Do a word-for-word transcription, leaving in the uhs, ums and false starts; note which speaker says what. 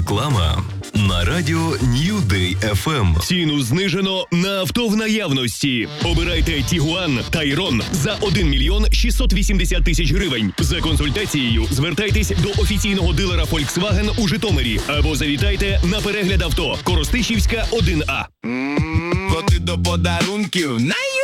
Speaker 1: Реклама на радіо New Day еф ем.
Speaker 2: Ціну знижено на авто в наявності. Обирайте Тігуан Тайрон за один мільйон шістсот вісімдесят тисяч гривень. За консультацією звертайтесь до офіційного дилера Volkswagen у Житомирі або завітайте на перегляд авто Коростишівська один А.
Speaker 3: Коти до подарунків най